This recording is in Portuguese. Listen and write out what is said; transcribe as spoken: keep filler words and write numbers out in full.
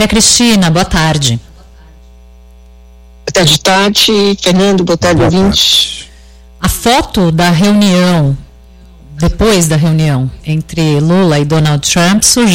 Maria Cristina, boa tarde. Boa tarde, Tati. Fernando, boa tarde, ouvinte. A foto da reunião, depois da reunião entre Lula e Donald Trump, surgiu